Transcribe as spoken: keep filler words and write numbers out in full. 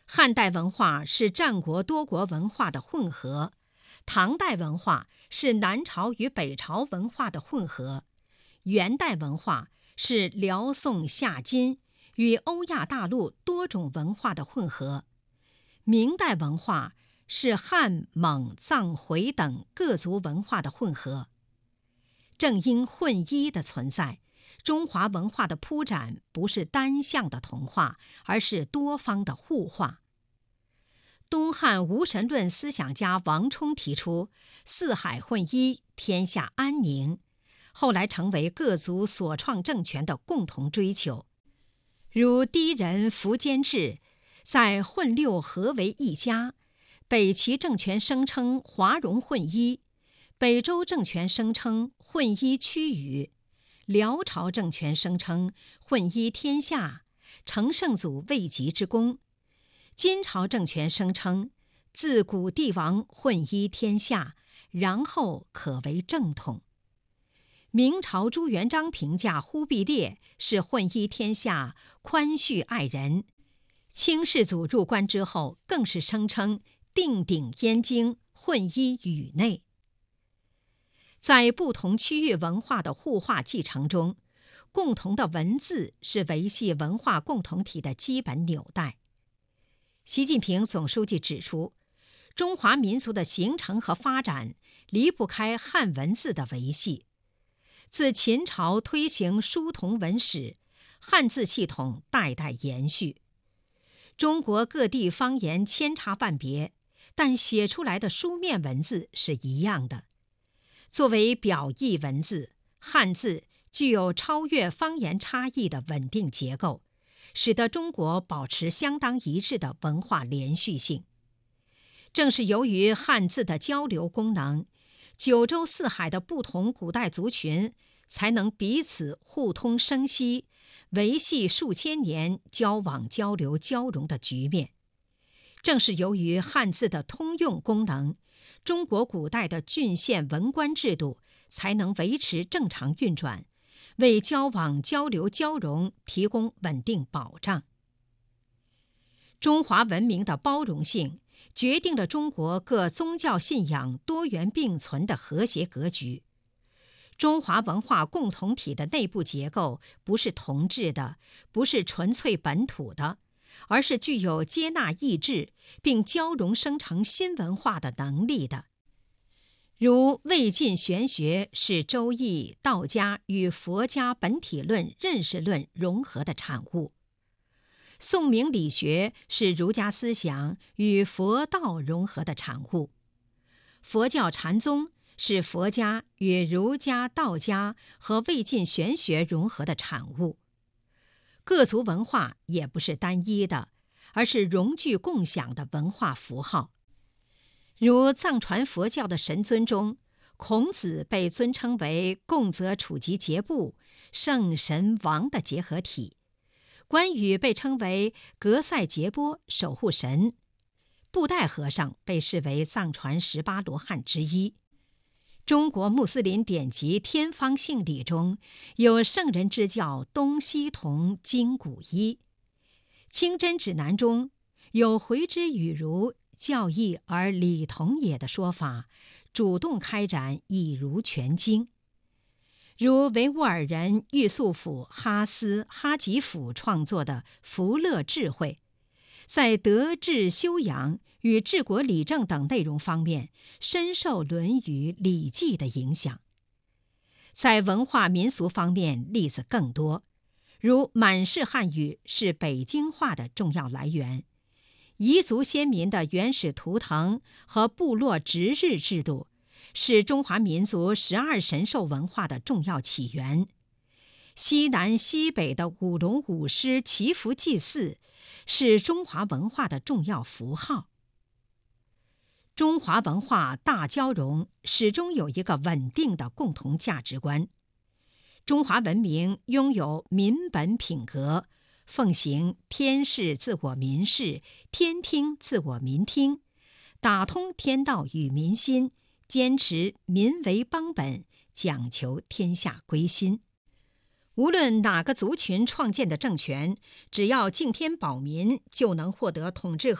汉代文化是战国多国文化的混合，唐代文化是南朝与北朝文化的混合，元代文化是辽宋夏金与欧亚大陆多种文化的混合，明代文化是汉、蒙、藏、回等各族文化的混合。正因混一的存在，中华文化的铺展不是单向的同化，而是多方的互化。东汉无神论思想家王充提出四海混一，天下安宁，后来成为各族所创政权的共同追求。如氐人苻坚志在混六合为一家，北齐政权声称华容混一，北周政权声称混一区域，辽朝政权声称混一天下，成圣祖未及之功，金朝政权声称自古帝王混一天下，然后可为正统。明朝朱元璋评价忽必烈是混一天下，宽恤爱人，清世祖入关之后更是声称定鼎燕京，混一宇内。在不同区域文化的互化继承中，共同的文字是维系文化共同体的基本纽带。习近平总书记指出，中华民族的形成和发展离不开汉文字的维系。自秦朝推行书同文史，汉字系统代代延续。中国各地方言千差万别，但写出来的书面文字是一样的。作为表意文字，汉字具有超越方言差异的稳定结构，使得中国保持相当一致的文化连续性。正是由于汉字的交流功能，九州四海的不同古代族群才能彼此互通生息，维系数千年交往交流交融的局面。正是由于汉字的通用功能，中国古代的郡县文官制度才能维持正常运转，为交往交流交融提供稳定保障。中华文明的包容性决定了中国各宗教信仰多元并存的和谐格局。中华文化共同体的内部结构不是同质的，不是纯粹本土的，而是具有接纳异质并交融生成新文化的能力的。如魏晋玄学是周易、道家与佛家本体论、认识论融合的产物，宋明理学是儒家思想与佛道融合的产物，佛教禅宗是佛家与儒家、道家和魏晋玄学融合的产物。各族文化也不是单一的，而是融具共享的文化符号。如藏传佛教的神尊中，孔子被尊称为贡泽处吉节部圣神王的结合体，关羽被称为格赛杰波守护神，布袋和尚被视为藏传十八罗汉之一。中国穆斯林典籍天方性理中有圣人之教东西同经古一，清真指南中有回之与儒教义而理同也的说法，主动开展以儒全经。如维吾尔人玉素甫哈斯哈吉甫创作的《福乐智慧》，在德治修养与治国理政等内容方面深受《论语》《礼记》的影响。在文化民俗方面例子更多，如满式汉语是北京话的重要来源，彝族先民的原始图腾和部落值日制度是中华民族十二神兽文化的重要起源，西南西北的舞龙舞狮祈福祭祀是中华文化的重要符号。中华文化大交融始终有一个稳定的共同价值观。中华文明拥有民本品格，奉行天视自我民视，天听自我民听，打通天道与民心，坚持民为邦本，讲求天下归心。无论哪个族群创建的政权，只要敬天保民，就能获得统治